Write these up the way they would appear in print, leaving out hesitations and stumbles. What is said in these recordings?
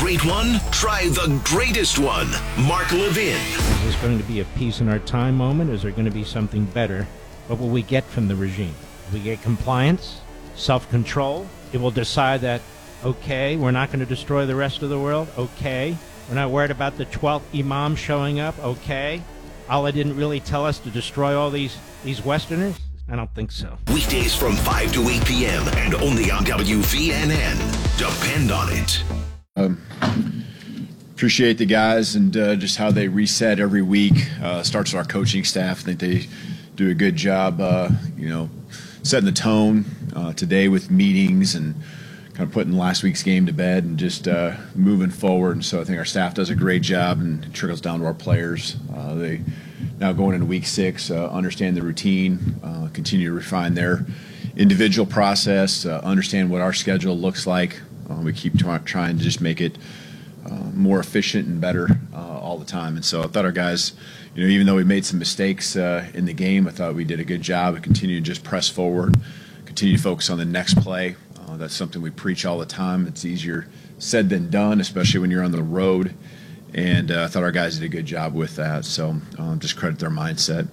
great one? Try the greatest one. Mark Levin. Is this going to be a peace in our time moment? Is there going to be something better? What will we get from the regime? We get compliance, self-control. It will decide that, okay, we're not going to destroy the rest of the world. Okay. We're not worried about the 12th imam showing up. Okay. Allah didn't really tell us to destroy all these Westerners? I don't think so. Weekdays from 5 to 8 p.m. and only on WVNN. Depend on it. Appreciate the guys and just how they reset every week. Starts with our coaching staff. I think they do a good job, setting the tone today with meetings and kind of putting last week's game to bed and just moving forward. And so I think our staff does a great job, and it trickles down to our players. They now going into week 6, understand the routine, continue to refine their individual process, understand what our schedule looks like. We keep trying to just make it more efficient and better all the time. And so I thought our guys, even though we made some mistakes in the game, I thought we did a good job of continuing to just press forward, continue to focus on the next play. That's something we preach all the time. It's easier said than done, especially when you're on the road. And I thought our guys did a good job with that. So just credit their mindset.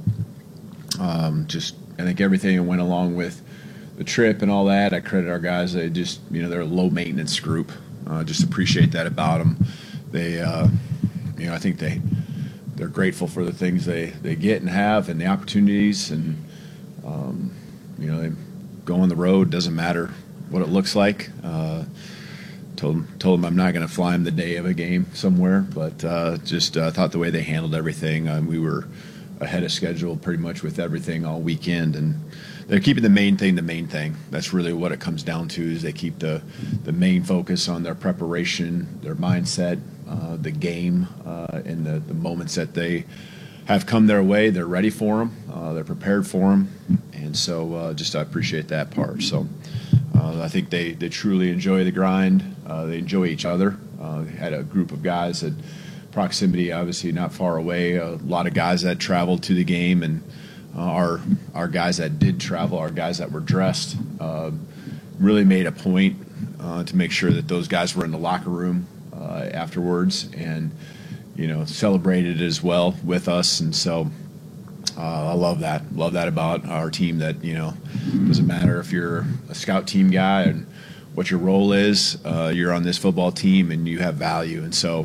I think everything that went along with the trip and all that, I credit our guys. They just, they're a low maintenance group. Just appreciate that about them. They, I think they're grateful for the things they get and have and the opportunities. And, they go on the road. Doesn't matter what it looks like. Told them I'm not going to fly them the day of a game somewhere, but thought the way they handled everything, we were ahead of schedule pretty much with everything all weekend, and they're keeping the main thing. That's really what it comes down to, is they keep the main focus on their preparation, their mindset, the game, and the moments that they have come their way. They're ready for them. They're prepared for them, and so I appreciate that part. So I think they truly enjoy the grind. They enjoy each other. Had a group of guys at proximity, obviously not far away. A lot of guys that traveled to the game, and our guys that did travel, our guys that were dressed, really made a point to make sure that those guys were in the locker room afterwards, and celebrated as well with us. And so I love that about our team, that doesn't matter if you're a scout team guy and what your role is, you're on this football team and you have value. And so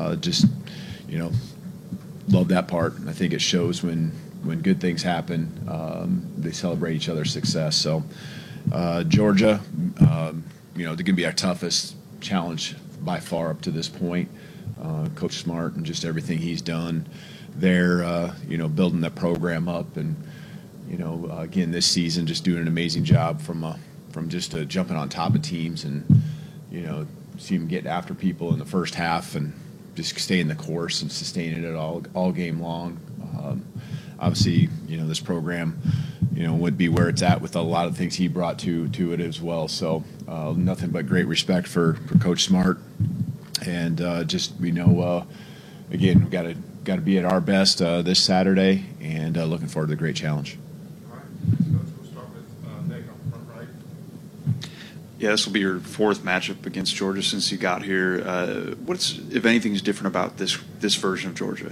love that part. I think it shows when good things happen, they celebrate each other's success. So Georgia, they're going to be our toughest challenge by far up to this point. Coach Smart and just everything he's done there, building that program up, and again this season just doing an amazing job from just jumping on top of teams, and see him get after people in the first half and just staying the course and sustaining it all game long. Obviously, this program, would be where it's at with a lot of things he brought to it as well. So nothing but great respect for Coach Smart, and again, we got to be at our best this Saturday, and looking forward to the great challenge. All right, we'll start with Nick on the front right. Yeah, this will be your 4th matchup against Georgia since you got here. What's, if anything, is different about this version of Georgia?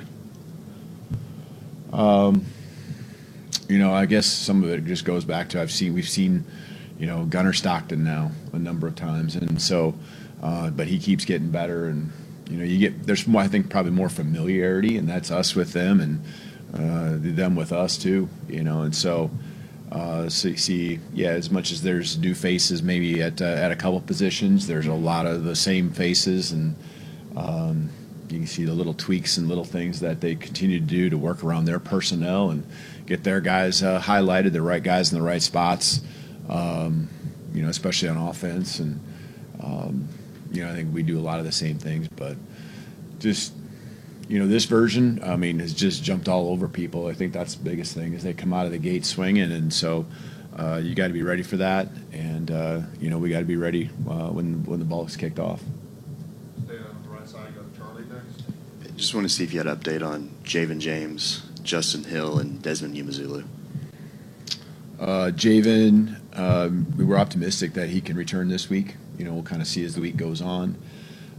I guess some of it just goes back to we've seen Gunnar Stockton now a number of times, and so but he keeps getting better, and there's more, I think, probably more familiarity, and that's us with them and them with us too, and so you see, as much as there's new faces maybe at a couple positions, there's a lot of the same faces, and you can see the little tweaks and little things that they continue to do to work around their personnel and get their guys highlighted, the right guys in the right spots, especially on offense. And, I think we do a lot of the same things, but just, this version, has just jumped all over people. I think that's the biggest thing, is they come out of the gate swinging. And so you got to be ready for that. And, we got to be ready when the ball is kicked off. Stay on the right side, go to Charlie next. Just want to see if you had an update on Javen James, Justin Hill, and Desmond Umazulu. Javen, we were optimistic that he can return this week. We'll kind of see as the week goes on.